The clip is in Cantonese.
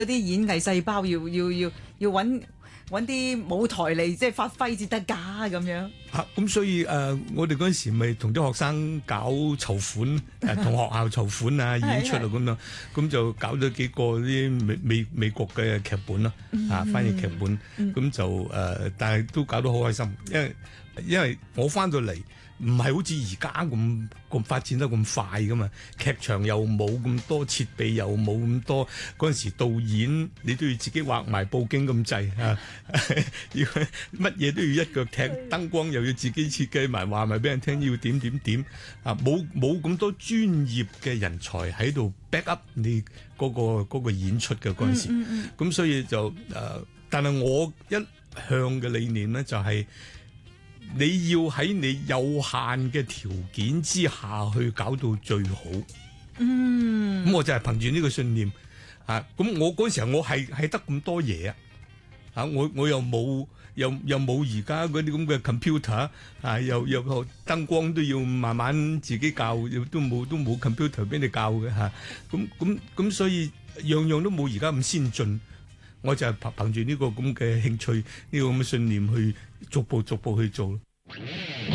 啲演藝細胞要揾啲舞台嚟即係發揮至得㗎咁樣。 咁所以我哋嗰陣時咪同啲學生搞籌款，同學校籌款啊，演出啊咁樣，咁就搞咗幾個啲美國嘅劇本啦，翻譯劇本，咁就但係都搞得好開心，因為我翻到嚟唔係好似而家咁發展得咁快噶嘛，劇場又冇咁多設備，又冇咁多，嗰陣時導演你都要自己畫埋布景咁滯啊，要乜嘢都要一腳踢，燈光又要自己設計埋，話埋俾人聽要點啊，冇咁多專業嘅人才喺度 back up 你嗰個演出嘅嗰陣時，咁所以就但係我一向嘅理念咧就係，你要喺你有限嘅條件之下去搞到最好。咁我就係憑住呢個信念咁我嗰時候我係得咁多嘢我又冇而家嗰啲咁嘅 computer 又燈光都要慢慢自己教，都冇 computer 俾你教嘅咁所以樣樣都冇而家咁先進。我就係憑住呢個咁嘅興趣，呢個咁嘅信念去逐步去做。